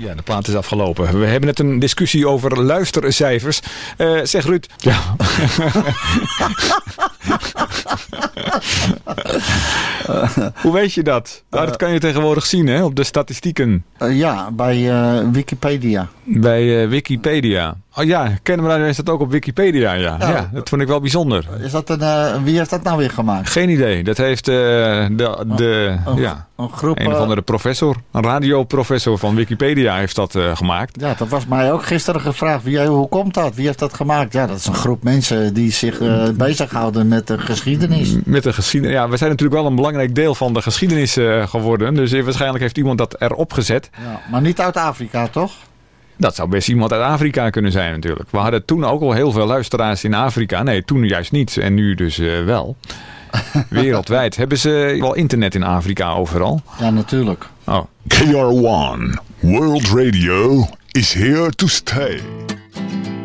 Ja, de plaat is afgelopen. We hebben net een discussie over luistercijfers. Zeg Ruud. Ja. Hoe weet je dat? Nou, dat kan je tegenwoordig zien, hè, op de statistieken. Ja, bij Wikipedia. Bij Wikipedia. Oh ja, Kennemerradio is dat ook op Wikipedia, ja. Ja, dat vond ik wel bijzonder. Is dat wie heeft dat nou weer gemaakt? Geen idee. Dat heeft een groep, een of andere professor, een radioprofessor van Wikipedia heeft dat gemaakt. Ja, dat was mij ook gisteren gevraagd. Hoe komt dat? Wie heeft dat gemaakt? Ja, dat is een groep mensen die zich bezighouden met de geschiedenis. Met de geschiedenis. Ja, we zijn natuurlijk wel een belangrijk deel van de geschiedenis geworden. Dus waarschijnlijk heeft iemand dat erop gezet. Ja, maar niet uit Afrika, toch? Dat zou best iemand uit Afrika kunnen zijn natuurlijk. We hadden toen ook al heel veel luisteraars in Afrika. Nee, toen juist niet. En nu dus wel. Wereldwijd. Hebben ze wel internet in Afrika overal? Ja, natuurlijk. Oh. KR1 World Radio is here to stay.